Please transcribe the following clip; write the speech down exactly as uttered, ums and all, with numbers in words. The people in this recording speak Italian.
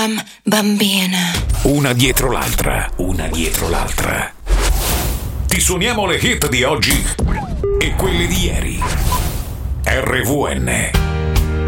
bam bambina. Una dietro l'altra, una dietro l'altra. Ti suoniamo le hit di oggi e quelle di ieri. R V N